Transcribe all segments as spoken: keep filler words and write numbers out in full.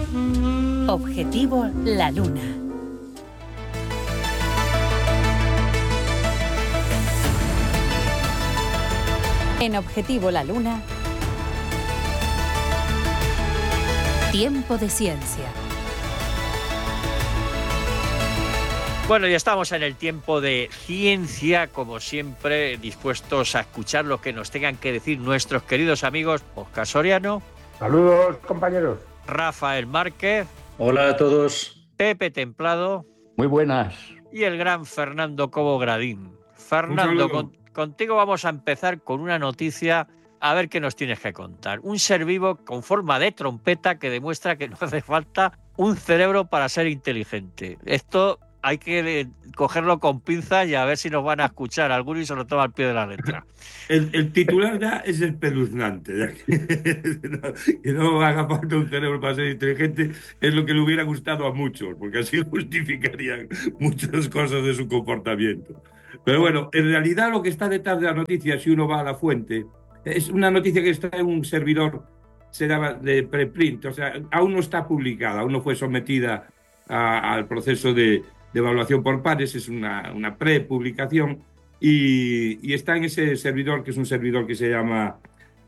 Objetivo La Luna. En Objetivo La Luna, Tiempo de Ciencia. Bueno, ya estamos en el tiempo de ciencia, como siempre, dispuestos a escuchar lo que nos tengan que decir nuestros queridos amigos Óscar Soriano. Saludos, compañeros. Rafael Márquez. Hola a todos. Pepe Templado. Muy buenas. Y el gran Fernando Cobo Gradín. Fernando, con, contigo vamos a empezar con una noticia, a ver qué nos tienes que contar. Un ser vivo con forma de trompeta que demuestra que no hace falta un cerebro para ser inteligente. Esto hay que cogerlo con pinzas y a ver si nos van a escuchar alguno y se lo toma al pie de la letra. El, el titular ya es espeluznante. Ya que, no, que no haga falta un cerebro para ser inteligente es lo que le hubiera gustado a muchos, porque así justificarían muchas cosas de su comportamiento. Pero bueno, en realidad lo que está detrás de la noticia, si uno va a la fuente, es una noticia que está en un servidor será de preprint, o sea, aún no está publicada, aún no fue sometida a, al proceso de de evaluación por pares, es una, una prepublicación y, y está en ese servidor, que es un servidor que se llama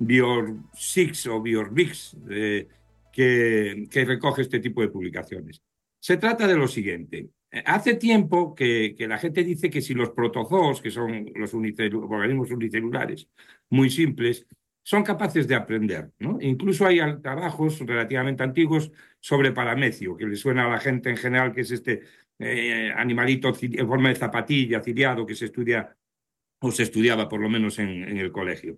BiorSix o BiorVix, eh, que, que recoge este tipo de publicaciones. Se trata de lo siguiente. Hace tiempo que, que la gente dice que si los protozoos, que son los unicelu- organismos unicelulares muy simples, son capaces de aprender, ¿no? Incluso hay trabajos relativamente antiguos sobre paramecio, que le suena a la gente en general, que es este eh, animalito en forma de zapatilla, ciliado, que se estudia, o se estudiaba por lo menos en, en el colegio.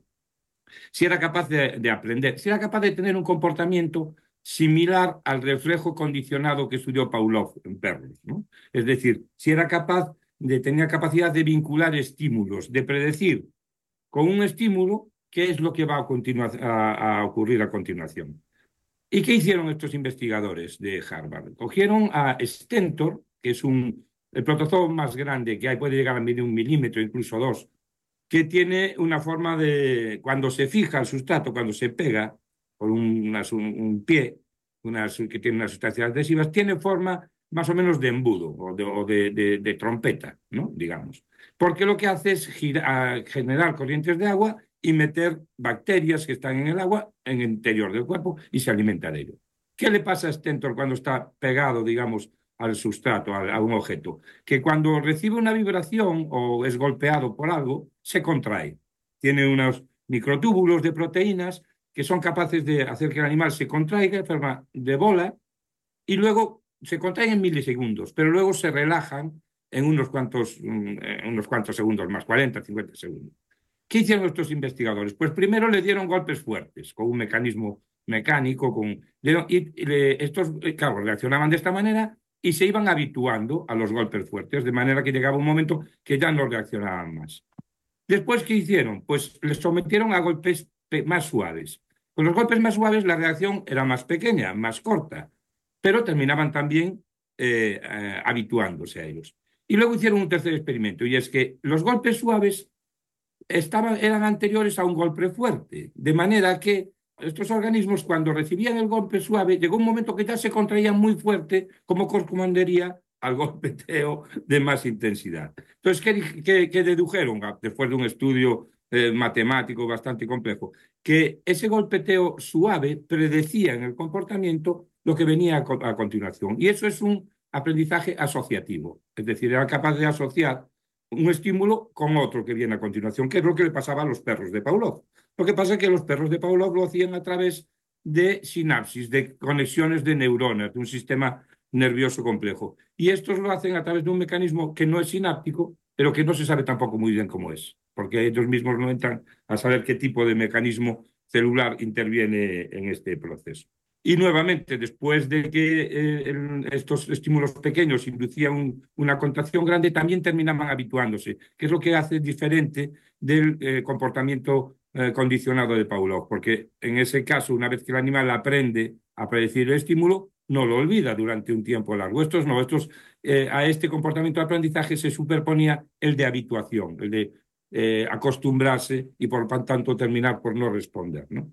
Si era capaz de, de aprender, si era capaz de tener un comportamiento similar al reflejo condicionado que estudió Pavlov en perros, ¿no? Es decir, si era capaz de tener capacidad de vincular estímulos, de predecir con un estímulo qué es lo que va a, continua- a, a ocurrir a continuación. ¿Y qué hicieron estos investigadores de Harvard? Cogieron a Stentor, que es un, el protozoo más grande que hay, puede llegar a medir un milímetro, incluso dos, que tiene una forma de, cuando se fija al sustrato, cuando se pega por un, una, un, un pie, unas, que tiene unas sustancias adhesivas, tiene forma más o menos de embudo o de, o de, de, de trompeta, ¿no? Digamos. Porque lo que hace es gira, generar corrientes de agua y meter bacterias que están en el agua en el interior del cuerpo y se alimenta de ello. ¿Qué le pasa a Stentor cuando está pegado, digamos, al sustrato, a, a un objeto? Que cuando recibe una vibración o es golpeado por algo, se contrae. Tiene unos microtúbulos de proteínas que son capaces de hacer que el animal se contraiga en forma de bola y luego se contraen en milisegundos, pero luego se relajan en unos cuantos, en unos cuantos segundos más, cuarenta, cincuenta segundos. ¿Qué hicieron estos investigadores? Pues primero le dieron golpes fuertes, con un mecanismo mecánico, con, y, y le, estos, claro, reaccionaban de esta manera y se iban habituando a los golpes fuertes, de manera que llegaba un momento que ya no reaccionaban más. Después, ¿qué hicieron? Pues les sometieron a golpes más suaves. Con los golpes más suaves la reacción era más pequeña, más corta, pero terminaban también eh, eh, habituándose a ellos. Y luego hicieron un tercer experimento, y es que los golpes suaves estaban, eran anteriores a un golpe fuerte, de manera que estos organismos, cuando recibían el golpe suave, llegó un momento que ya se contraían muy fuerte, como correspondería al golpeteo de más intensidad. Entonces, ¿qué, qué, qué dedujeron después de un estudio eh, matemático bastante complejo? Que ese golpeteo suave predecía en el comportamiento lo que venía a, a continuación. Y eso es un aprendizaje asociativo, es decir, era capaz de asociar un estímulo con otro que viene a continuación, que es lo que le pasaba a los perros de Pavlov. Lo que pasa es que los perros de Pavlov lo hacían a través de sinapsis, de conexiones de neuronas, de un sistema nervioso complejo. Y estos lo hacen a través de un mecanismo que no es sináptico, pero que no se sabe tampoco muy bien cómo es, porque ellos mismos no entran a saber qué tipo de mecanismo celular interviene en este proceso. Y nuevamente, después de que eh, el, estos estímulos pequeños inducían un, una contracción grande, también terminaban habituándose, que es lo que hace diferente del eh, comportamiento eh, condicionado de Pavlov, porque en ese caso, una vez que el animal aprende a predecir el estímulo, no lo olvida durante un tiempo largo. Estos no, estos, eh, a este comportamiento de aprendizaje se superponía el de habituación, el de eh, acostumbrarse y por tanto terminar por no responder, ¿no?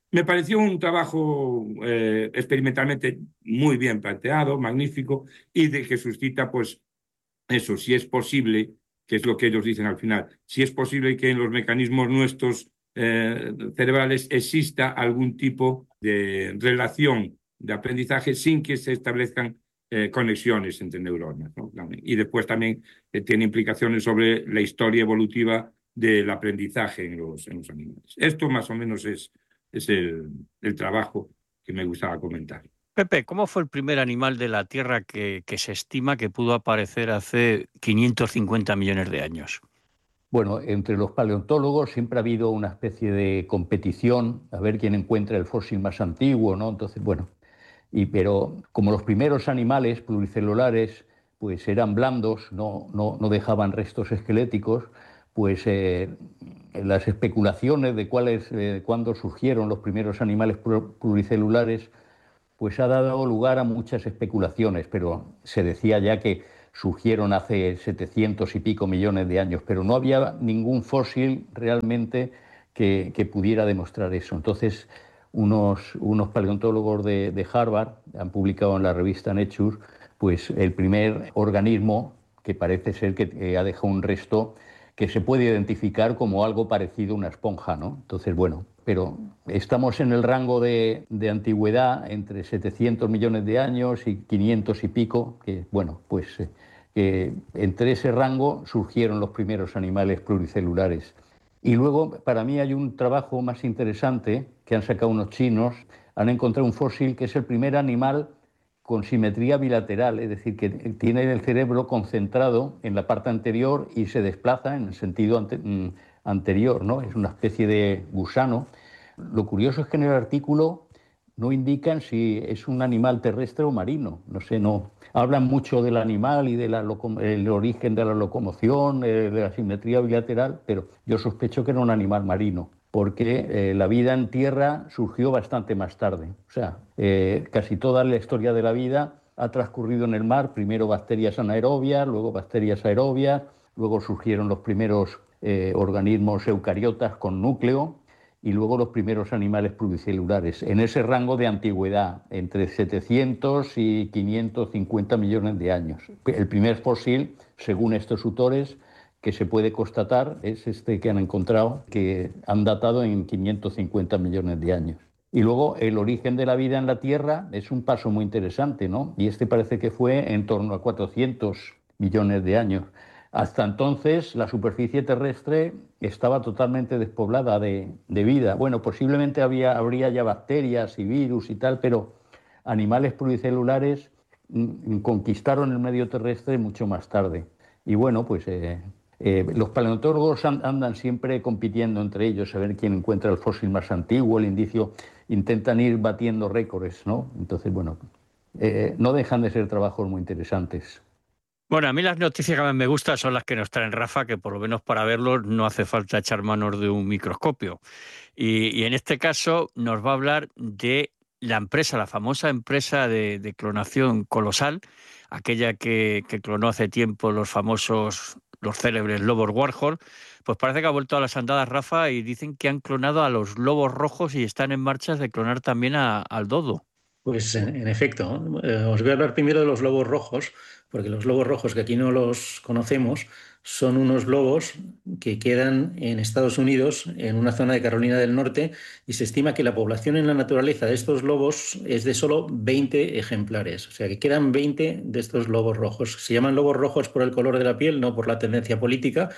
Me pareció un trabajo eh, experimentalmente muy bien planteado, magnífico, y de que suscita, pues, eso, si es posible, que es lo que ellos dicen al final, si es posible que en los mecanismos nuestros eh, cerebrales exista algún tipo de relación de aprendizaje sin que se establezcan eh, conexiones entre neuronas, ¿no? Y después también eh, tiene implicaciones sobre la historia evolutiva del aprendizaje en los, en los animales. Esto más o menos es, es el, el trabajo que me gustaba comentar. Pepe, ¿cómo fue el primer animal de la Tierra que, que se estima que pudo aparecer hace quinientos cincuenta millones de años? Bueno, entre los paleontólogos siempre ha habido una especie de competición a ver quién encuentra el fósil más antiguo, ¿no? Entonces, bueno, y, pero como los primeros animales pluricelulares pues eran blandos, no, no, no dejaban restos esqueléticos, pues eh, las especulaciones de cuáles, eh, cuándo surgieron los primeros animales pluricelulares, pues ha dado lugar a muchas especulaciones, pero se decía ya que surgieron hace setecientos y pico millones de años, pero no había ningún fósil realmente que, que pudiera demostrar eso. Entonces, unos, unos paleontólogos de, de Harvard han publicado en la revista Nature pues, el primer organismo que parece ser que eh, ha dejado un resto que se puede identificar como algo parecido a una esponja, ¿no? Entonces, bueno, pero estamos en el rango de, de antigüedad entre setecientos millones de años y quinientos y pico, que, bueno, pues eh, entre ese rango surgieron los primeros animales pluricelulares. Y luego, para mí, hay un trabajo más interesante que han sacado unos chinos. Han encontrado un fósil que es el primer animal con simetría bilateral, es decir, que tiene el cerebro concentrado en la parte anterior y se desplaza en el sentido ante, anterior, ¿no? Es una especie de gusano. Lo curioso es que en el artículo no indican si es un animal terrestre o marino, no sé, no. Hablan mucho del animal y del origen de la locomoción, eh, de la simetría bilateral, pero yo sospecho que era un animal marino, porque eh, la vida en tierra surgió bastante más tarde. O sea, eh, casi toda la historia de la vida ha transcurrido en el mar, primero bacterias anaerobias, luego bacterias aerobias, luego surgieron los primeros eh, organismos eucariotas con núcleo, y luego los primeros animales pluricelulares, en ese rango de antigüedad, entre setecientos y quinientos cincuenta millones de años. El primer fósil, según estos autores, que se puede constatar es este que han encontrado, que han datado en quinientos cincuenta millones de años. Y luego el origen de la vida en la Tierra es un paso muy interesante, ¿no? Y este parece que fue en torno a cuatrocientos millones de años. Hasta entonces la superficie terrestre estaba totalmente despoblada de, de vida. Bueno, posiblemente había, habría ya bacterias y virus y tal, pero animales pluricelulares mm, conquistaron el medio terrestre mucho más tarde. Y bueno, pues eh, eh, los paleontólogos and, andan siempre compitiendo entre ellos a ver quién encuentra el fósil más antiguo, el indicio, intentan ir batiendo récords, ¿no? Entonces, bueno, eh, no dejan de ser trabajos muy interesantes. Bueno, a mí las noticias que más me gustan son las que nos traen Rafa, que por lo menos para verlos no hace falta echar manos de un microscopio. Y, y en este caso nos va a hablar de la empresa, la famosa empresa de, de clonación Colosal, aquella que, que clonó hace tiempo los famosos, los célebres lobos Warhol. Pues parece que ha vuelto a las andadas, Rafa, y dicen que han clonado a los lobos rojos y están en marcha de clonar también a, al dodo. Pues en, en efecto, eh, os voy a hablar primero de los lobos rojos, porque los lobos rojos, que aquí no los conocemos, son unos lobos que quedan en Estados Unidos, en una zona de Carolina del Norte, y se estima que la población en la naturaleza de estos lobos es de solo veinte ejemplares. O sea, que quedan veinte de estos lobos rojos. Se llaman lobos rojos por el color de la piel, no por la tendencia política.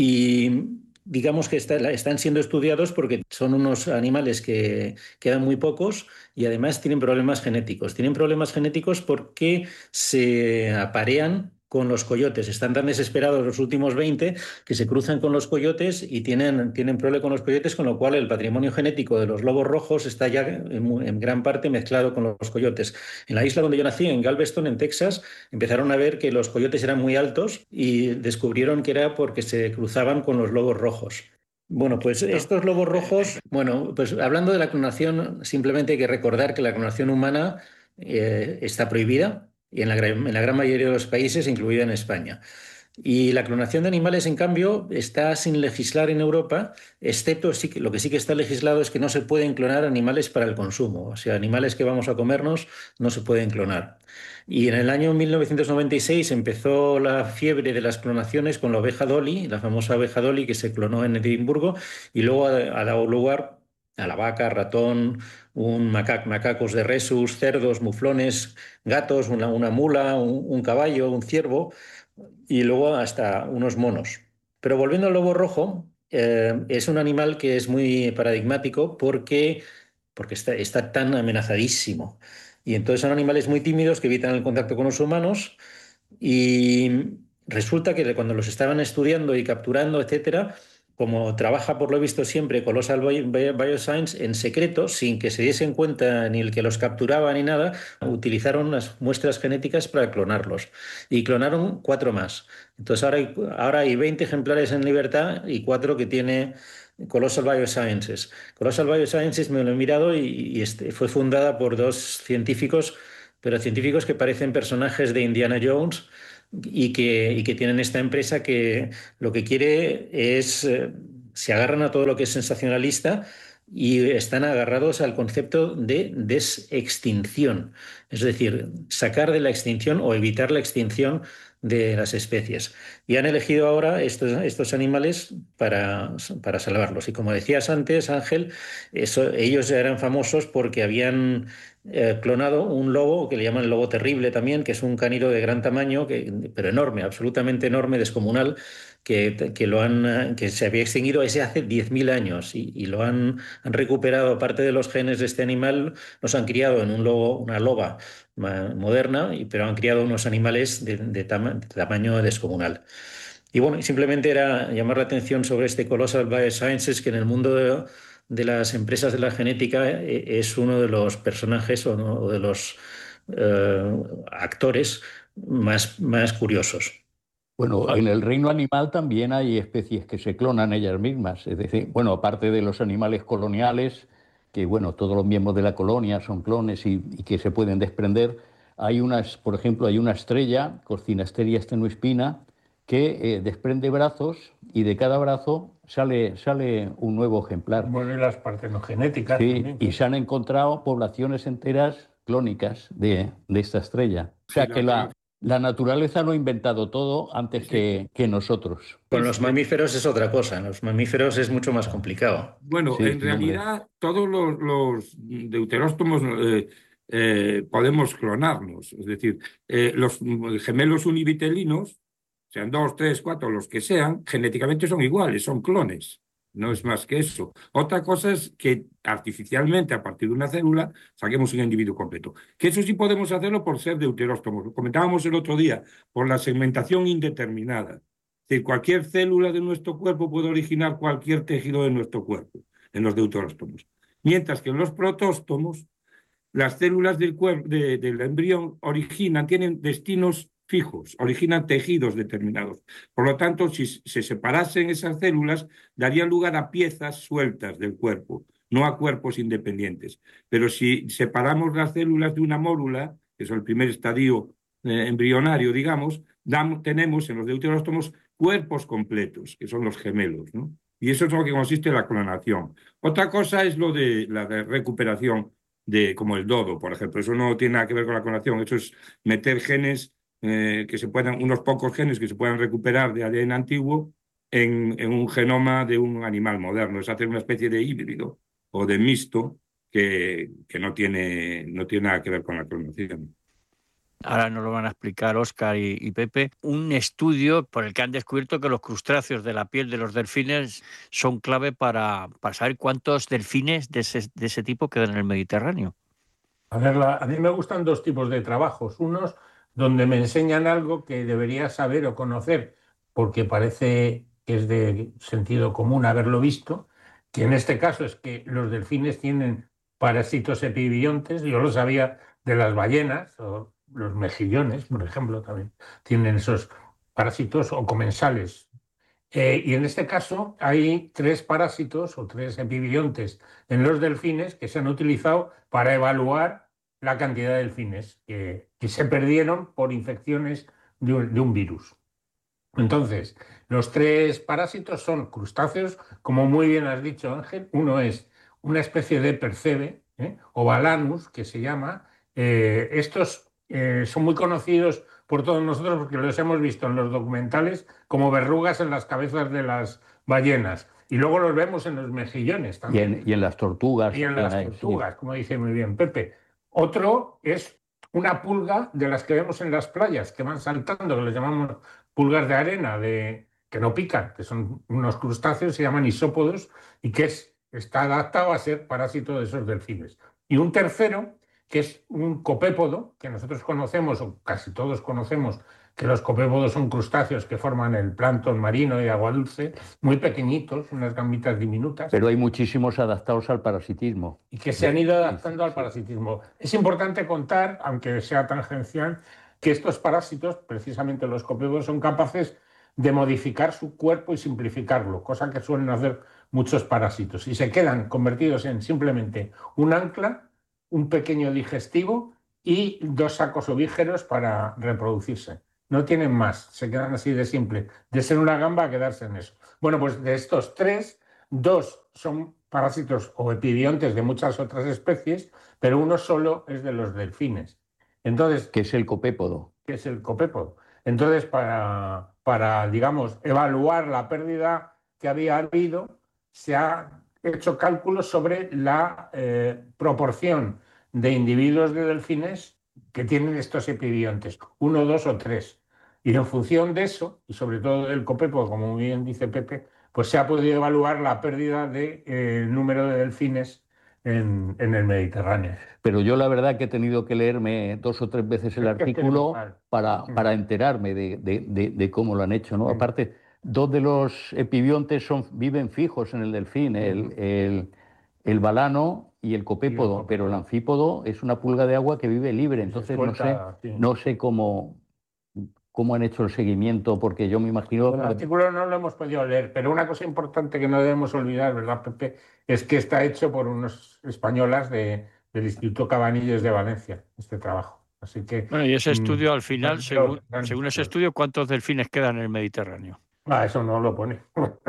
Y digamos que está, están siendo estudiados porque son unos animales que quedan muy pocos y además tienen problemas genéticos. Tienen problemas genéticos porque se aparean con los coyotes. Están tan desesperados los últimos veinte que se cruzan con los coyotes y tienen, tienen problema con los coyotes, con lo cual el patrimonio genético de los lobos rojos está ya en, en gran parte mezclado con los coyotes. En la isla donde yo nací, en Galveston, en Texas, empezaron a ver que los coyotes eran muy altos y descubrieron que era porque se cruzaban con los lobos rojos. Bueno, pues estos lobos rojos, bueno, pues hablando de la clonación, simplemente hay que recordar que la clonación humana eh, está prohibida y en la, en la gran mayoría de los países, incluida en España. Y la clonación de animales, en cambio, está sin legislar en Europa, excepto sí que, lo que sí que está legislado es que no se pueden clonar animales para el consumo. O sea, animales que vamos a comernos no se pueden clonar. Y en el año mil novecientos noventa y seis empezó la fiebre de las clonaciones con la oveja Dolly, la famosa oveja Dolly que se clonó en Edimburgo, y luego ha, ha dado lugar a la vaca, ratón, un maca- macacos de rhesus, cerdos, muflones, gatos, una, una mula, un, un caballo, un ciervo y luego hasta unos monos. Pero volviendo al lobo rojo, eh, es un animal que es muy paradigmático porque, porque está, está tan amenazadísimo. Y entonces son animales muy tímidos que evitan el contacto con los humanos y resulta que cuando los estaban estudiando y capturando, etcétera, como trabaja por lo visto siempre Colossal Bioscience en secreto, sin que se diesen cuenta ni el que los capturaba ni nada, utilizaron unas muestras genéticas para clonarlos. Y clonaron cuatro más. Entonces ahora hay, ahora hay veinte ejemplares en libertad y cuatro que tiene Colossal Biosciences. Colossal Biosciences me lo he mirado y, y este, fue fundada por dos científicos, pero científicos que parecen personajes de Indiana Jones y que, y que tienen esta empresa que lo que quiere es, eh, se agarran a todo lo que es sensacionalista y están agarrados al concepto de desextinción, es decir, sacar de la extinción o evitar la extinción de las especies. Y han elegido ahora estos, estos animales para, para salvarlos. Y como decías antes, Ángel, eso, ellos ya eran famosos porque habían eh, clonado un lobo que le llaman el lobo terrible también, que es un cánido de gran tamaño, que, pero enorme, absolutamente enorme, descomunal, que, que, lo han, que se había extinguido ese hace diez mil años y, y lo han, han recuperado parte de los genes de este animal, los han criado en un lobo, una loba moderna, pero han criado unos animales de, de, tama, de tamaño descomunal. Y bueno, simplemente era llamar la atención sobre este Colossal Biosciences, que en el mundo de, de las empresas de la genética es uno de los personajes o, ¿no? o de los eh, actores más, más curiosos. Bueno, en el reino animal también hay especies que se clonan ellas mismas. Es decir, bueno, aparte de los animales coloniales, que bueno, todos los miembros de la colonia son clones y, y que se pueden desprender, hay unas, por ejemplo, hay una estrella, Corcinasteria stenospina, que eh, desprende brazos y de cada brazo sale, sale un nuevo ejemplar. Bueno, y las partenogenéticas sí, también. Y se han encontrado poblaciones enteras clónicas de, de esta estrella. O sea Sí, que la, la naturaleza lo ha inventado todo antes sí. que, que nosotros. Con los mamíferos es otra cosa, en los mamíferos es mucho más complicado. Bueno, Sí, en sí, realidad hombre. todos los, los deuteróstomos eh, eh, podemos clonarnos. Es decir, eh, los gemelos univitelinos, sean dos, tres, cuatro, los que sean, genéticamente son iguales, son clones. No es más que eso. Otra cosa es que artificialmente, a partir de una célula, saquemos un individuo completo. Que eso sí podemos hacerlo por ser deuteróstomos. Lo comentábamos el otro día, por la segmentación indeterminada. Es decir, cualquier célula de nuestro cuerpo puede originar cualquier tejido de nuestro cuerpo, en los deuteróstomos. Mientras que en los protóstomos, las células del, cuerpo, de, del embrión originan, tienen destinos fijos, originan tejidos determinados. Por lo tanto, si se separasen esas células, darían lugar a piezas sueltas del cuerpo, no a cuerpos independientes. Pero si separamos las células de una mórula, que es el primer estadio eh, embrionario, digamos, damos, tenemos en los deuteróstomos cuerpos completos, que son los gemelos, ¿no? Y eso es lo que consiste en la clonación. Otra cosa es lo de la de recuperación, de, como el dodo, por ejemplo. Eso no tiene nada que ver con la clonación, eso es meter genes eh, que se puedan, unos pocos genes que se puedan recuperar de A D N antiguo en, en un genoma de un animal moderno. Es hacer una especie de híbrido o de mixto que, que no tiene, no tiene nada que ver con la clonación. Ahora nos lo van a explicar Óscar y, y Pepe, un estudio por el que han descubierto que los crustáceos de la piel de los delfines son clave para, para saber cuántos delfines de ese, de ese tipo quedan en el Mediterráneo. A ver, la, a mí me gustan dos tipos de trabajos. Unos donde me enseñan algo que debería saber o conocer, porque parece que es de sentido común haberlo visto, que en este caso es que los delfines tienen parásitos epibiontes. Yo lo sabía de las ballenas, o los mejillones, por ejemplo, también tienen esos parásitos o comensales. Eh, y en este caso hay tres parásitos o tres epibiontes en los delfines que se han utilizado para evaluar la cantidad de delfines que, que se perdieron por infecciones de un, de un virus. Entonces, los tres parásitos son crustáceos, como muy bien has dicho, Ángel. Uno es una especie de percebe, ¿eh? o balanus, que se llama. Eh, estos eh, son muy conocidos por todos nosotros porque los hemos visto en los documentales como verrugas en las cabezas de las ballenas. Y luego los vemos en los mejillones también. Y en, y en las tortugas. Y en las ahí, tortugas, sí. como dice muy bien Pepe. Otro es una pulga de las que vemos en las playas, que van saltando, que les llamamos pulgas de arena, de, que no pican, que son unos crustáceos, se llaman isópodos, y que es, está adaptado a ser parásito de esos delfines. Y un tercero, que es un copépodo, que nosotros conocemos, o casi todos conocemos, que los copépodos son crustáceos que forman el plancton marino y agua dulce, muy pequeñitos, unas gambitas diminutas. Pero hay muchísimos adaptados al parasitismo. Y que se han ido adaptando al parasitismo. Es importante contar, aunque sea tangencial, que estos parásitos, precisamente los copépodos, son capaces de modificar su cuerpo y simplificarlo, cosa que suelen hacer muchos parásitos. Y se quedan convertidos en simplemente un ancla, un pequeño digestivo y dos sacos ovígeros para reproducirse. No tienen más, se quedan así de simple, de ser una gamba a quedarse en eso. Bueno, pues de estos tres, dos son parásitos o epibiontes de muchas otras especies, pero uno solo es de los delfines. Entonces, que es el copépodo. Que es el copépodo. Entonces, para, para, digamos, evaluar la pérdida que había habido, se ha hecho cálculos sobre la eh, proporción de individuos de delfines que tienen estos epibiontes, uno, dos o tres. Y en función de eso, y sobre todo del copépodo, como muy bien dice Pepe, pues se ha podido evaluar la pérdida del de, eh, número de delfines en, en el Mediterráneo. Pero yo la verdad que he tenido que leerme dos o tres veces el artículo para, para enterarme de, de, de, de cómo lo han hecho, ¿no? Aparte, dos de los epibiontes son, viven fijos en el delfín, el, el, el balano y el copépodo, y el pero el anfípodo es una pulga de agua que vive libre, entonces suelta, no sé, sí. no sé cómo... cómo han hecho el seguimiento, porque yo me imagino... El artículo no lo hemos podido leer, pero una cosa importante que no debemos olvidar, ¿verdad, Pepe?, es que está hecho por unos españolas de, del Instituto Cabanilles de Valencia, este trabajo. Así que... Bueno, y ese estudio, al final, mmm, según, no, según ese estudio, ¿cuántos delfines quedan en el Mediterráneo? Ah, eso no lo pone.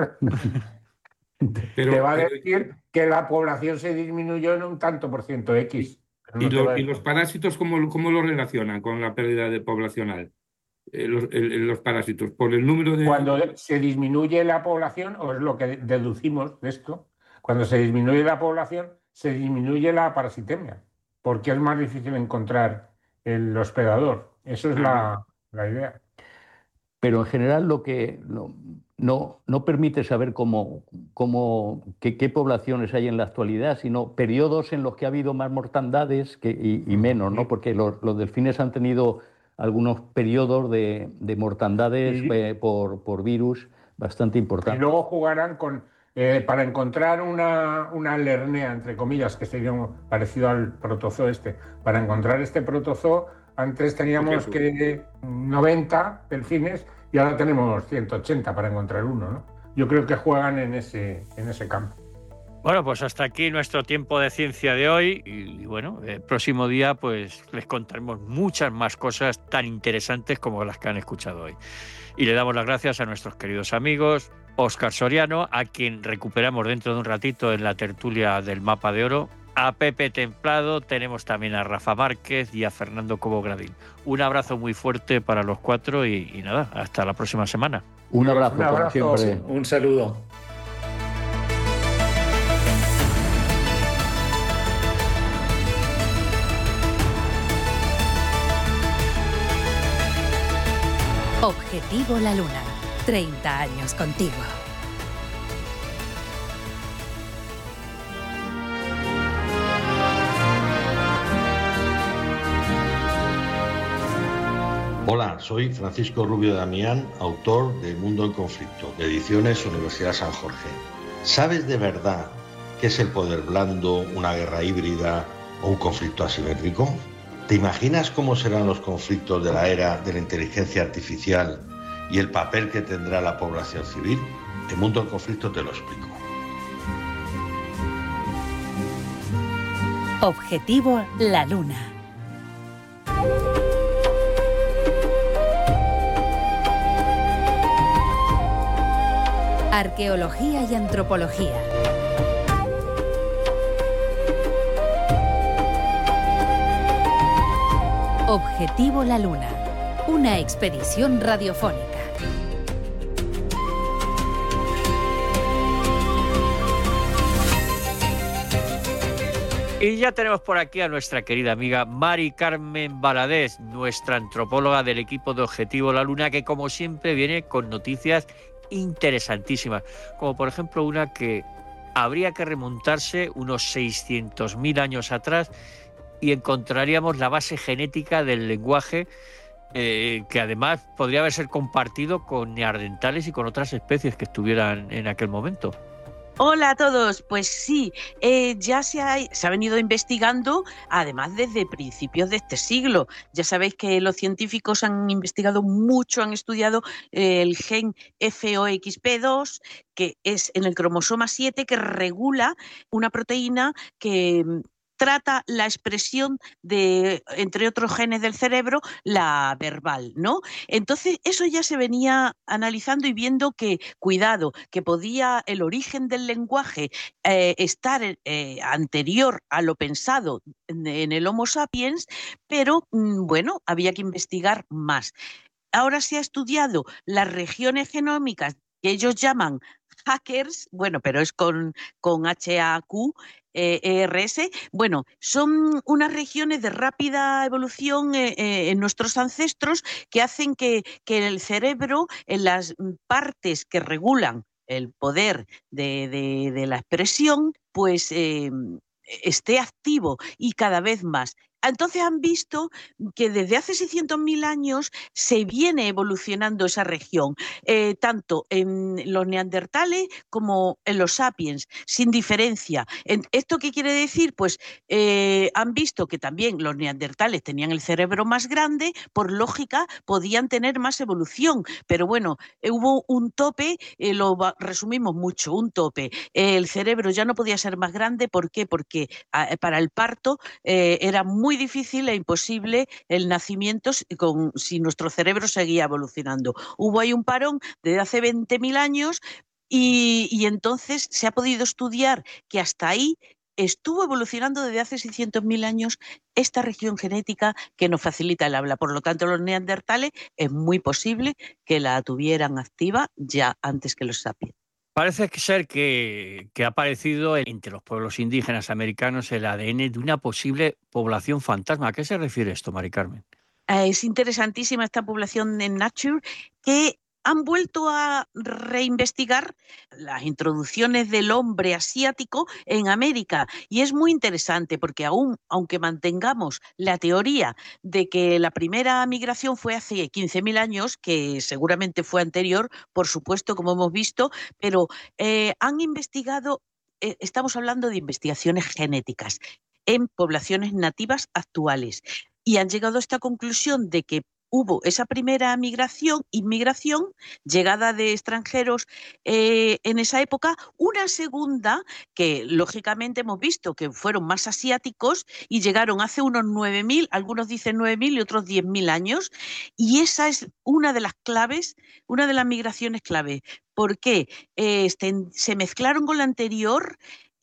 Pero, te va a decir que la población se disminuyó en un tanto por ciento X. No ¿Y, lo, ¿Y los parásitos cómo, cómo lo relacionan con la pérdida de poblacional? Eh, los, el, los parásitos, por el número de... Cuando se disminuye la población, o es lo que deducimos de esto, cuando se disminuye la población, se disminuye la parasitemia, porque es más difícil encontrar el hospedador. Eso es la, la idea. Pero en general lo que no, no, no permite saber cómo, cómo, qué, qué poblaciones hay en la actualidad, sino periodos en los que ha habido más mortandades que, y, y menos, ¿no? Porque los, los delfines han tenido algunos periodos de, de mortandades sí. eh, por, por virus bastante importantes. Y luego jugarán con, eh, para encontrar una, una lernea, entre comillas, que sería parecido al protozoo este, para encontrar este protozoo, antes teníamos que noventa delfines y ahora tenemos ciento ochenta para encontrar uno, ¿no? Yo creo que juegan en ese, en ese campo. Bueno, pues hasta aquí nuestro tiempo de ciencia de hoy y bueno, el próximo día pues les contaremos muchas más cosas tan interesantes como las que han escuchado hoy. Y le damos las gracias a nuestros queridos amigos, Óscar Soriano, a quien recuperamos dentro de un ratito en la tertulia del Mapa de Oro, a Pepe Templado, tenemos también a Rafa Márquez y a Fernando Cobo Gradín. Un abrazo muy fuerte para los cuatro y, y nada, hasta la próxima semana. Un abrazo, un abrazo como siempre. Un saludo. Objetivo La Luna. treinta años contigo. Hola, soy Francisco Rubio Damián, autor de Mundo en Conflicto, de Ediciones Universidad San Jorge. ¿Sabes de verdad qué es el poder blando, una guerra híbrida o un conflicto asimétrico? ¿Te imaginas cómo serán los conflictos de la era de la inteligencia artificial y el papel que tendrá la población civil? En Mundo en Conflicto te lo explico. Objetivo La Luna. Arqueología y antropología. Objetivo La Luna. Una expedición radiofónica. Y ya tenemos por aquí a nuestra querida amiga Mari Carmen Valadez, nuestra antropóloga del equipo de Objetivo La Luna, que como siempre viene con noticias interesantísimas, como por ejemplo una que habría que remontarse unos seiscientos mil años atrás y encontraríamos la base genética del lenguaje, eh, que además podría haber sido compartido con neandertales y con otras especies que estuvieran en aquel momento. Hola a todos, pues sí, eh, ya se ha, se ha venido investigando, además desde principios de este siglo. Ya sabéis que los científicos han investigado mucho, han estudiado eh, el gen F O X P dos, que es en el cromosoma siete, que regula una proteína que trata la expresión de, entre otros genes del cerebro, la verbal, ¿no? Entonces, eso ya se venía analizando y viendo que, cuidado, que podía el origen del lenguaje eh, estar eh, anterior a lo pensado en, en el Homo sapiens, pero, mm, bueno, había que investigar más. Ahora se ha estudiado las regiones genómicas que ellos llaman hackers, bueno, pero es con, con H A Q E R S, bueno, son unas regiones de rápida evolución eh, eh, en nuestros ancestros que hacen que, que el cerebro, en las partes que regulan el poder de, de, de la expresión, pues eh, esté activo y cada vez más. Entonces han visto que desde hace seiscientos mil años se viene evolucionando esa región, eh, tanto en los neandertales como en los sapiens, sin diferencia. ¿Esto qué quiere decir? Pues eh, han visto que también los neandertales tenían el cerebro más grande, por lógica podían tener más evolución, pero bueno, eh, hubo un tope, eh, lo resumimos mucho, un tope. Eh, el cerebro ya no podía ser más grande, ¿por qué? Porque eh, para el parto eh, era muy Muy difícil e imposible el nacimiento con, si nuestro cerebro seguía evolucionando. Hubo ahí un parón desde hace veinte mil años y, y entonces se ha podido estudiar que hasta ahí estuvo evolucionando desde hace seiscientos mil años esta región genética que nos facilita el habla. Por lo tanto, los neandertales es muy posible que la tuvieran activa ya antes que los sapiens. Parece ser que, que ha aparecido entre los pueblos indígenas americanos el A D N de una posible población fantasma. ¿A qué se refiere esto, Mari Carmen? Eh, es interesantísima esta población en Nature, que han vuelto a reinvestigar las introducciones del hombre asiático en América. Y es muy interesante porque aún, aunque mantengamos la teoría de que la primera migración fue hace quince mil años, que seguramente fue anterior, por supuesto, como hemos visto, pero eh, han investigado, eh, estamos hablando de investigaciones genéticas en poblaciones nativas actuales. Y han llegado a esta conclusión de que hubo esa primera migración, inmigración, llegada de extranjeros eh, en esa época, una segunda que lógicamente hemos visto que fueron más asiáticos y llegaron hace unos nueve mil, algunos dicen nueve mil y otros diez mil años, y esa es una de las claves, una de las migraciones clave. ¿Por qué? Eh, este, se mezclaron con la anterior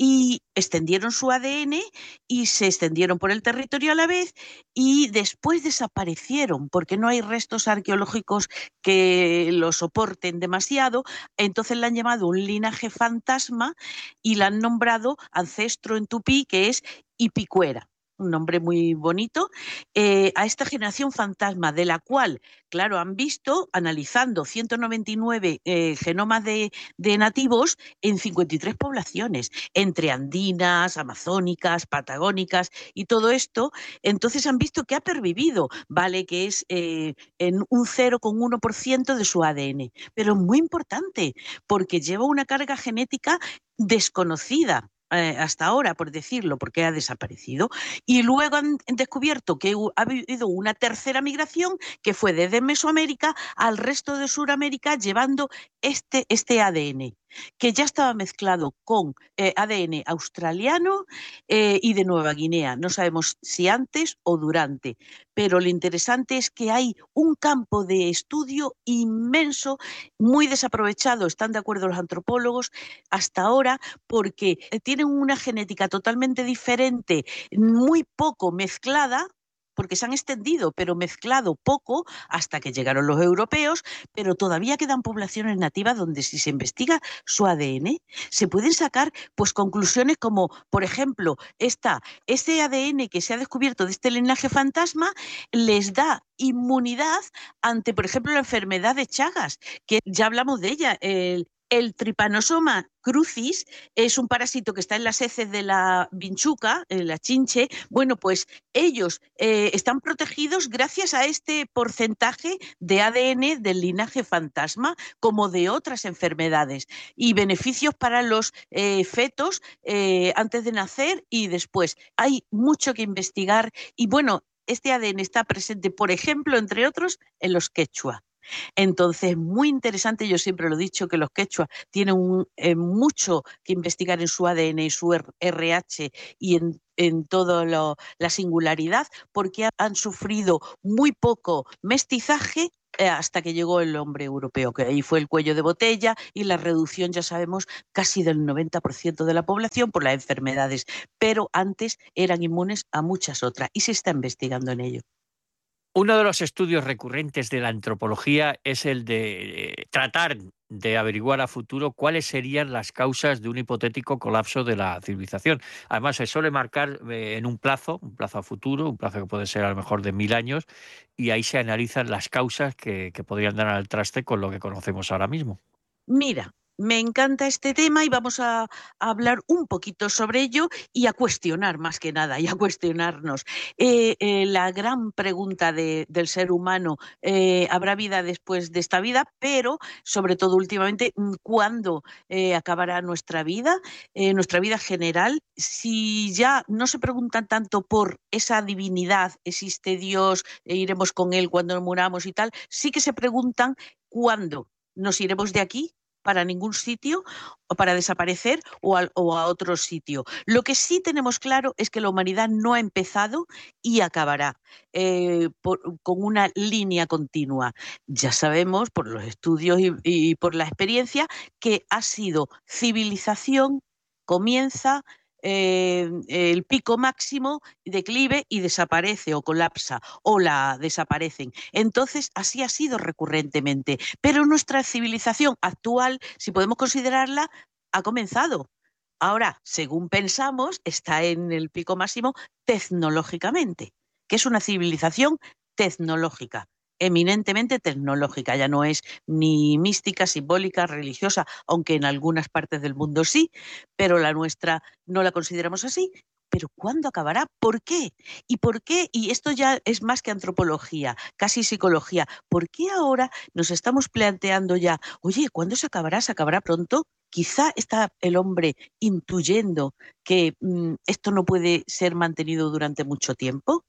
y extendieron su A D N y se extendieron por el territorio a la vez y después desaparecieron porque no hay restos arqueológicos que lo soporten demasiado. Entonces la han llamado un linaje fantasma y la han nombrado ancestro en tupí, que es Ipicuera. Un nombre muy bonito, eh, a esta generación fantasma, de la cual, claro, han visto, analizando ciento noventa y nueve eh, genomas de, de nativos en cincuenta y tres poblaciones, entre andinas, amazónicas, patagónicas y todo esto, entonces han visto que ha pervivido, vale, que es eh, en un cero coma uno por ciento de su A D N, pero muy importante, porque lleva una carga genética desconocida. Eh, hasta ahora, por decirlo, porque ha desaparecido. Y luego han descubierto que ha habido una tercera migración que fue desde Mesoamérica al resto de Sudamérica, llevando este, este A D N, que ya estaba mezclado con eh, A D N australiano eh, y de Nueva Guinea. No sabemos si antes o durante, pero lo interesante es que hay un campo de estudio inmenso, muy desaprovechado, están de acuerdo los antropólogos hasta ahora, porque tienen una genética totalmente diferente, muy poco mezclada, porque se han extendido, pero mezclado poco hasta que llegaron los europeos, pero todavía quedan poblaciones nativas donde si se investiga su A D N, se pueden sacar pues conclusiones como, por ejemplo, esta, este A D N que se ha descubierto de este linaje fantasma les da inmunidad ante, por ejemplo, la enfermedad de Chagas, que ya hablamos de ella, el El Trypanosoma crucis es un parásito que está en las heces de la vinchuca, en la chinche. Bueno, pues ellos eh, están protegidos gracias a este porcentaje de A D N del linaje fantasma, como de otras enfermedades, y beneficios para los eh, fetos eh, antes de nacer y después. Hay mucho que investigar y bueno, este A D N está presente, por ejemplo, entre otros, en los quechua. Entonces, muy interesante, yo siempre lo he dicho, que los quechua tienen un, eh, mucho que investigar en su A D N y su R H y en, en toda la singularidad, porque han sufrido muy poco mestizaje eh, hasta que llegó el hombre europeo, que ahí fue el cuello de botella y la reducción, ya sabemos, casi del noventa por ciento de la población por las enfermedades, pero antes eran inmunes a muchas otras y se está investigando en ello. Uno de los estudios recurrentes de la antropología es el de eh, tratar de averiguar a futuro cuáles serían las causas de un hipotético colapso de la civilización. Además, se suele marcar eh, en un plazo, un plazo a futuro, un plazo que puede ser a lo mejor de mil años, y ahí se analizan las causas que, que podrían dar al traste con lo que conocemos ahora mismo. Mira, me encanta este tema y vamos a, a hablar un poquito sobre ello y a cuestionar más que nada, y a cuestionarnos. Eh, eh, la gran pregunta de, del ser humano, eh, ¿habrá vida después de esta vida? Pero, sobre todo últimamente, ¿cuándo eh, acabará nuestra vida? Eh, nuestra vida general. Si ya no se preguntan tanto por esa divinidad, existe Dios, e iremos con Él cuando nos muramos y tal, sí que se preguntan cuándo nos iremos de aquí para ningún sitio o para desaparecer o a, o a otro sitio. Lo que sí tenemos claro es que la humanidad no ha empezado y acabará eh, por, con una línea continua. Ya sabemos por los estudios y, y por la experiencia que ha sido civilización, comienza Eh, el pico máximo, declive y desaparece o colapsa o la desaparecen. Entonces, así ha sido recurrentemente. Pero nuestra civilización actual, si podemos considerarla, ha comenzado. Ahora, según pensamos, está en el pico máximo tecnológicamente, que es una civilización tecnológica, eminentemente tecnológica, ya no es ni mística, simbólica, religiosa, aunque en algunas partes del mundo sí, pero la nuestra no la consideramos así. ¿Pero cuándo acabará? ¿Por qué? ¿Y por qué? Y esto ya es más que antropología, casi psicología. ¿Por qué ahora nos estamos planteando ya, oye, ¿cuándo se acabará? ¿Se acabará pronto? Quizá está el hombre intuyendo que mmm, esto no puede ser mantenido durante mucho tiempo.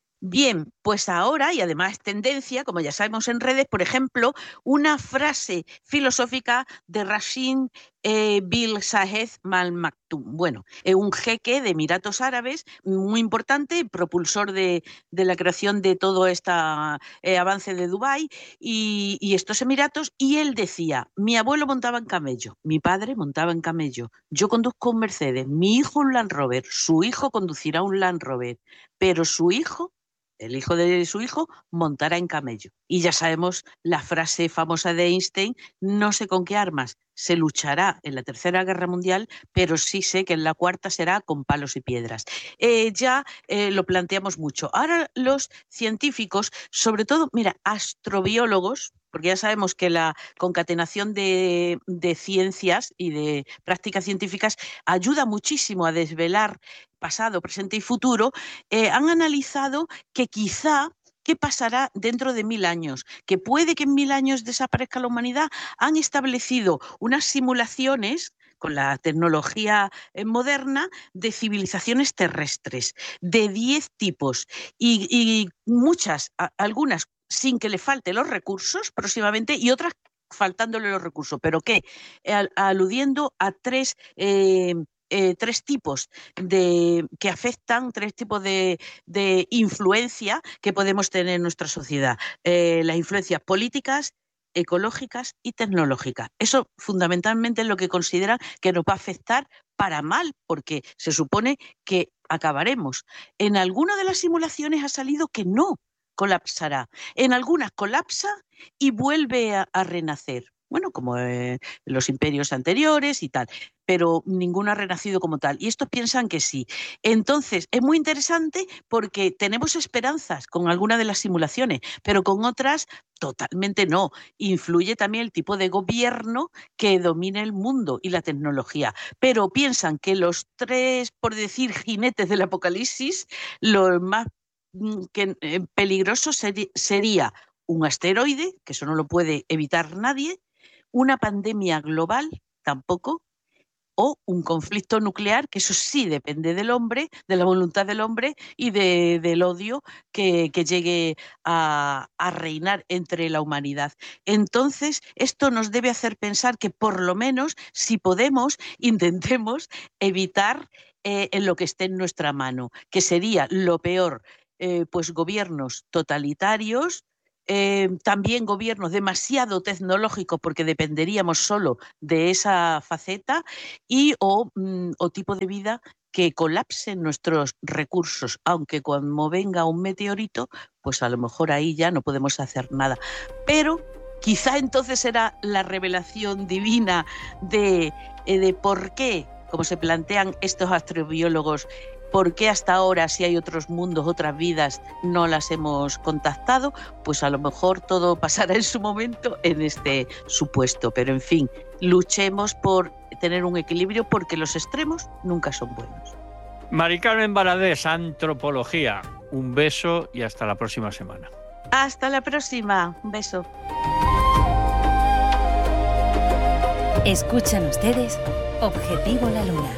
Bien, pues ahora, y además tendencia, como ya sabemos en redes, por ejemplo, una frase filosófica de Rashid eh, Bil Zayed Al Maktoum. Bueno, eh, un jeque de Emiratos Árabes muy importante, propulsor de, de la creación de todo este eh, avance de Dubái y, y estos Emiratos, y él decía, mi abuelo montaba en camello, mi padre montaba en camello, yo conduzco un Mercedes, mi hijo un Land Rover, su hijo conducirá un Land Rover, pero su hijo el hijo de su hijo montará en camello. Y ya sabemos la frase famosa de Einstein, no sé con qué armas se luchará en la Tercera Guerra Mundial, pero sí sé que en la cuarta será con palos y piedras. Eh, ya eh, lo planteamos mucho. Ahora los científicos, sobre todo, mira, astrobiólogos, porque ya sabemos que la concatenación de, de ciencias y de prácticas científicas ayuda muchísimo a desvelar pasado, presente y futuro, eh, han analizado que quizá ¿qué pasará dentro de mil años? Que puede que en mil años desaparezca la humanidad. Han establecido unas simulaciones con la tecnología moderna de civilizaciones terrestres de diez tipos y, y muchas, a, algunas sin que le falten los recursos próximamente y otras faltándole los recursos. ¿Pero qué? Al, aludiendo a tres... Eh, Eh, tres tipos de, que afectan, tres tipos de, de influencia que podemos tener en nuestra sociedad. Eh, las influencias políticas, ecológicas y tecnológicas. Eso fundamentalmente es lo que consideran que nos va a afectar para mal, porque se supone que acabaremos. En alguna de las simulaciones ha salido que no colapsará. En algunas colapsa y vuelve a, a renacer. Bueno, como eh, los imperios anteriores y tal, pero ninguno ha renacido como tal. Y estos piensan que sí. Entonces, es muy interesante porque tenemos esperanzas con algunas de las simulaciones, pero con otras totalmente no. Influye también el tipo de gobierno que domine el mundo y la tecnología. Pero piensan que los tres, por decir, jinetes del apocalipsis, lo más que, eh, peligroso seri- sería un asteroide, que eso no lo puede evitar nadie, una pandemia global, tampoco, o un conflicto nuclear, que eso sí depende del hombre, de la voluntad del hombre y de, del odio que, que llegue a, a reinar entre la humanidad. Entonces, esto nos debe hacer pensar que por lo menos, si podemos, intentemos evitar eh, en lo que esté en nuestra mano, que sería lo peor, eh, pues gobiernos totalitarios, eh, también gobiernos demasiado tecnológicos porque dependeríamos solo de esa faceta y o, mm, o tipo de vida que colapsen nuestros recursos, aunque cuando venga un meteorito, pues a lo mejor ahí ya no podemos hacer nada. Pero quizá entonces será la revelación divina de, eh, de por qué, como se plantean estos astrobiólogos, ¿por qué hasta ahora, si hay otros mundos, otras vidas, no las hemos contactado? Pues a lo mejor todo pasará en su momento en este supuesto. Pero en fin, luchemos por tener un equilibrio porque los extremos nunca son buenos. Mari Carmen Valadez, Antropología. Un beso y hasta la próxima semana. Hasta la próxima. Un beso. Escuchan ustedes Objetivo la Luna.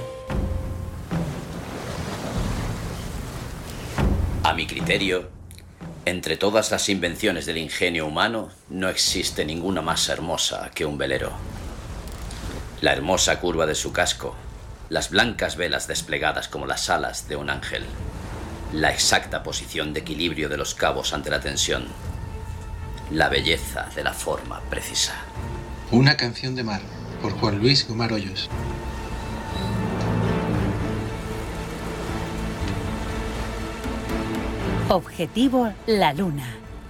A mi criterio, entre todas las invenciones del ingenio humano, no existe ninguna más hermosa que un velero. La hermosa curva de su casco, las blancas velas desplegadas como las alas de un ángel, la exacta posición de equilibrio de los cabos ante la tensión, la belleza de la forma precisa. Una canción de mar, por Juan Luis Gomar Hoyos. Objetivo la Luna.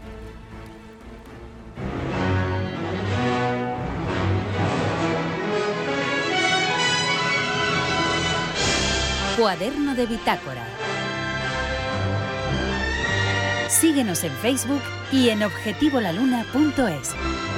Cuaderno de bitácora. Síguenos en Facebook y en objetivo la luna punto es.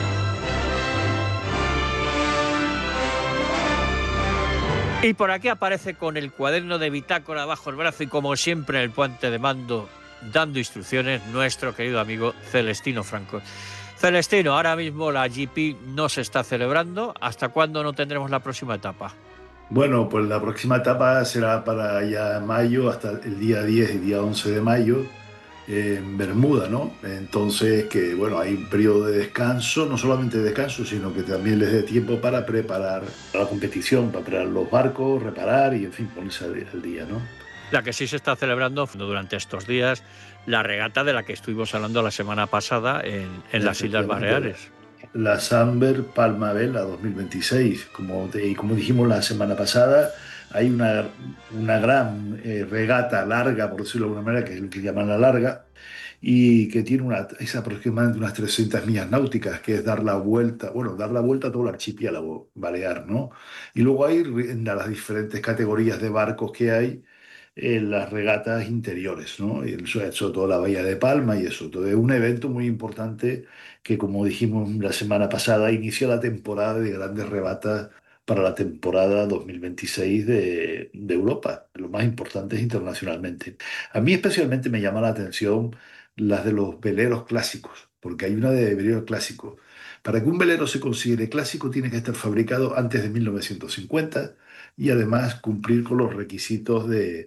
Y por aquí aparece con el cuaderno de bitácora bajo el brazo y como siempre en el puente de mando, dando instrucciones, nuestro querido amigo Celestino Franco. Celestino, ahora mismo la G P no se está celebrando. ¿Hasta cuándo no tendremos la próxima etapa? Bueno, pues la próxima etapa será para ya mayo, hasta el día diez y día once de mayo, en Bermuda, ¿no? Entonces, que bueno, hay un periodo de descanso, no solamente de descanso, sino que también les dé tiempo para preparar la competición, para preparar los barcos, reparar y, en fin, ponerse al día, ¿no? La que sí se está celebrando durante estos días, la regata de la que estuvimos hablando la semana pasada en, en las Islas Baleares. La Samber Palma Vela dos mil veintiséis, como, de, como dijimos la semana pasada, hay una, una gran eh, regata larga, por decirlo de alguna manera, que es lo que llaman la larga, y que tiene una, es aproximadamente unas trescientas millas náuticas, que es dar la vuelta, bueno, dar la vuelta a todo el archipiélago balear, ¿no? Y luego hay en las diferentes categorías de barcos que hay, en las regatas interiores, ¿no? Y eso, sobre todo la Bahía de Palma y eso. Entonces, un evento muy importante que, como dijimos la semana pasada, inicia la temporada de grandes regatas para la temporada dos mil veintiséis de, de Europa, los más importantes internacionalmente. A mí especialmente me llama la atención las de los veleros clásicos, porque hay una de veleros clásicos. Para que un velero se considere clásico tiene que estar fabricado antes de mil novecientos cincuenta y además cumplir con los requisitos de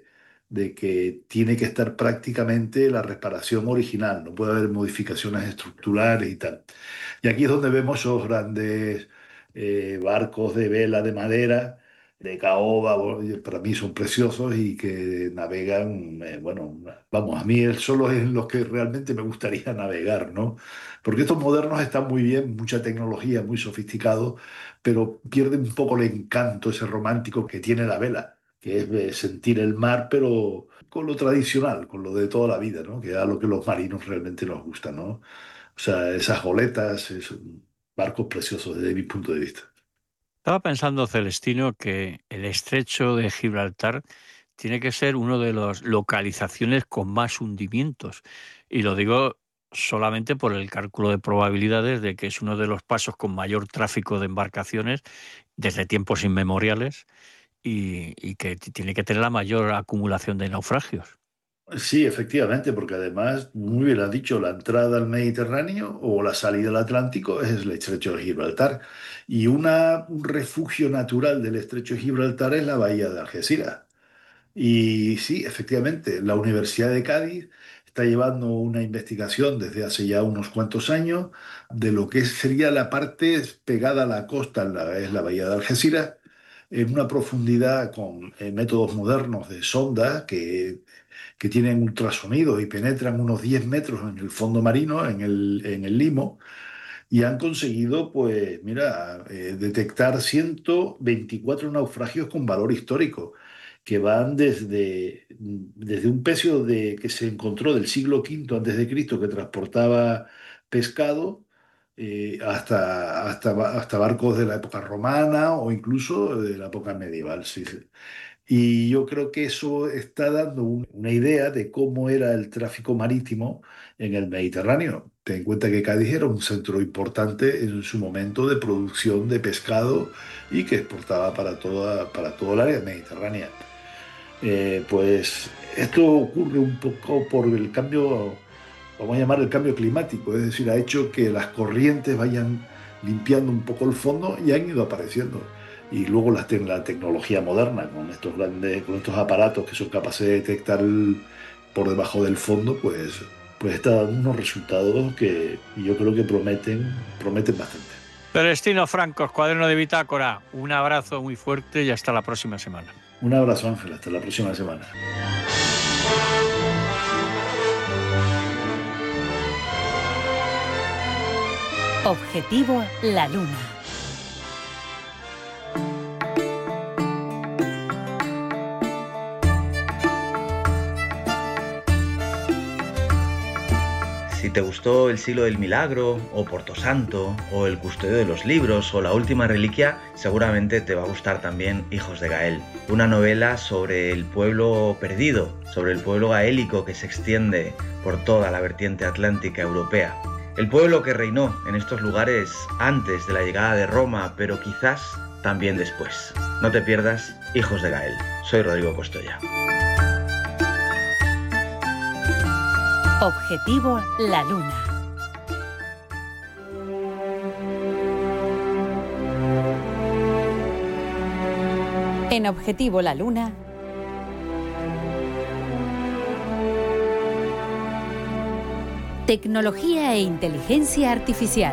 de que tiene que estar prácticamente la reparación original, no puede haber modificaciones estructurales y tal. Y aquí es donde vemos esos grandes eh, barcos de vela de madera, de caoba, bueno, para mí son preciosos y que navegan, eh, bueno, vamos, a mí el solo es en los que realmente me gustaría navegar, ¿no? Porque estos modernos están muy bien, mucha tecnología, muy sofisticados, pero pierden un poco el encanto ese romántico que tiene la vela, que es eh, sentir el mar, pero con lo tradicional, con lo de toda la vida, ¿no? Que es a lo que los marinos realmente nos gusta, ¿no? O sea, esas goletas, esos barcos preciosos desde mi punto de vista. Estaba pensando, Celestino, que el estrecho de Gibraltar tiene que ser una de las localizaciones con más hundimientos. Y lo digo solamente por el cálculo de probabilidades de que es uno de los pasos con mayor tráfico de embarcaciones desde tiempos inmemoriales y, y que t- tiene que tener la mayor acumulación de naufragios. Sí, efectivamente, porque además, muy bien has dicho, la entrada al Mediterráneo o la salida al Atlántico es el estrecho de Gibraltar. Y una, un refugio natural del estrecho de Gibraltar es la bahía de Algeciras. Y sí, efectivamente, la Universidad de Cádiz está llevando una investigación desde hace ya unos cuantos años de lo que sería la parte pegada a la costa, en la, es la bahía de Algeciras, en una profundidad con eh, métodos modernos de sonda que, que tienen ultrasonido y penetran unos diez metros en el fondo marino, en el, en el limo, y han conseguido, pues, mira, eh, detectar ciento veinticuatro naufragios con valor histórico, que van desde, desde un pecio de, que se encontró del siglo quinto antes de Cristo que transportaba pescado, eh, hasta, hasta, hasta barcos de la época romana o incluso de la época medieval. Sí, sí. Y yo creo que eso está dando un- una idea de cómo era el tráfico marítimo en el Mediterráneo. Ten en cuenta que Cádiz era un centro importante en su momento de producción de pescado y que exportaba para toda, para todo el área mediterránea. Eh, pues esto ocurre un poco por el cambio, vamos a llamar el cambio climático, es decir, ha hecho que las corrientes vayan limpiando un poco el fondo y han ido apareciendo. Y luego la, te- la tecnología moderna, con estos grandes, con estos aparatos que son capaces de detectar el- por debajo del fondo, pues, pues está dando unos resultados que yo creo que prometen, prometen bastante. Celestino Franco, Cuaderno de Bitácora, un abrazo muy fuerte y hasta la próxima semana. Un abrazo, Ángel, hasta la próxima semana. Objetivo La Luna. Si te gustó El siglo del milagro, o Portosanto, o El custodio de los libros, o La última reliquia, seguramente te va a gustar también Hijos de Gael, una novela sobre el pueblo perdido, sobre el pueblo gaélico que se extiende por toda la vertiente atlántica europea. El pueblo que reinó en estos lugares antes de la llegada de Roma, pero quizás también después. No te pierdas Hijos de Gael. Soy Rodrigo Costoya. Objetivo La Luna. En Objetivo La Luna, tecnología e inteligencia artificial.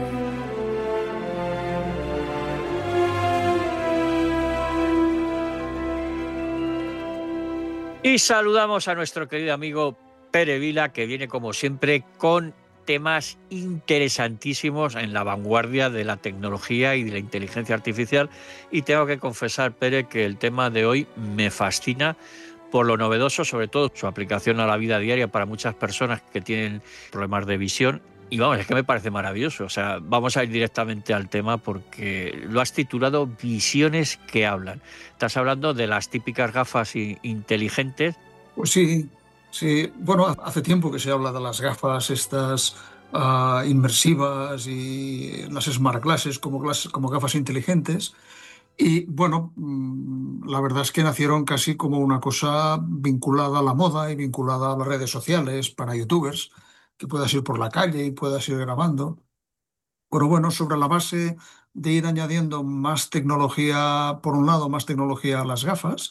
Y saludamos a nuestro querido amigo Pere Vila, que viene como siempre con temas interesantísimos en la vanguardia de la tecnología y de la inteligencia artificial. Y tengo que confesar, Pere, que el tema de hoy me fascina por lo novedoso, sobre todo su aplicación a la vida diaria para muchas personas que tienen problemas de visión. Y vamos, es que me parece maravilloso. O sea, vamos a ir directamente al tema porque lo has titulado Visiones que hablan. Estás hablando de las típicas gafas i- inteligentes. Pues sí, sí. Bueno, hace tiempo que se habla de las gafas estas ah, inmersivas y las smart glasses como, glas- como gafas inteligentes. Y bueno, mm, la verdad es que nacieron casi como una cosa vinculada a la moda y vinculada a las redes sociales para youtubers, que puedas ir por la calle y puedas ir grabando. Pero bueno, sobre la base de ir añadiendo más tecnología, por un lado, más tecnología a las gafas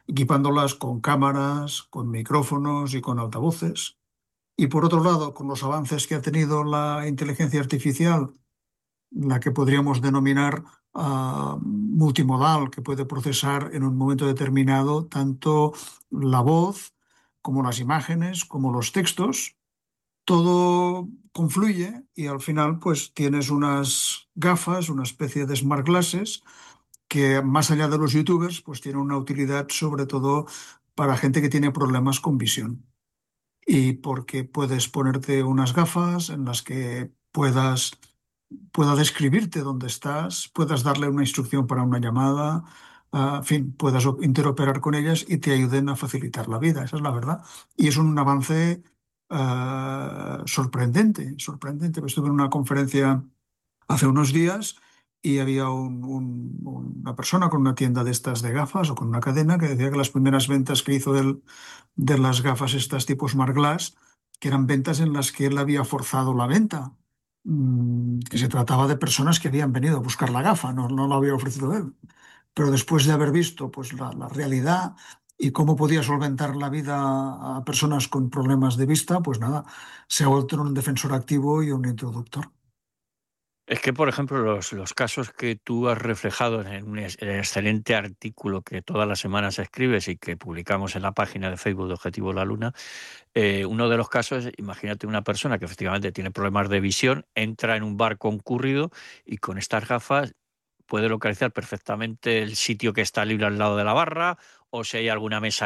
equipándolas con cámaras, con micrófonos y con altavoces. Y por otro lado, con los avances que ha tenido la inteligencia artificial, la que podríamos denominar uh, multimodal, que puede procesar en un momento determinado tanto la voz como las imágenes, como los textos, todo confluye y al final pues tienes unas gafas, una especie de smart glasses que más allá de los youtubers pues tiene una utilidad sobre todo para gente que tiene problemas con visión. Y porque puedes ponerte unas gafas en las que puedas pueda describirte dónde estás, puedas darle una instrucción para una llamada, uh, en fin, puedas interoperar con ellas y te ayuden a facilitar la vida, esa es la verdad. Y es un avance uh, sorprendente, sorprendente. Estuve en una conferencia hace unos días y había un, un, una persona con una tienda de estas de gafas o con una cadena que decía que las primeras ventas que hizo él de las gafas estas tipo Smart Glass, que eran ventas en las que él había forzado la venta, que se trataba de personas que habían venido a buscar la gafa, no, no la había ofrecido él. Pero después de haber visto pues, la, la realidad y cómo podía solventar la vida a personas con problemas de vista, pues nada, se ha vuelto un defensor activo y un introductor. Es que, por ejemplo, los, los casos que tú has reflejado en, un, en el excelente artículo que todas las semanas escribes y que publicamos en la página de Facebook de Objetivo La Luna, eh, uno de los casos es, imagínate una persona que efectivamente tiene problemas de visión, entra en un bar concurrido y con estas gafas puede localizar perfectamente el sitio que está libre al lado de la barra o si hay alguna mesa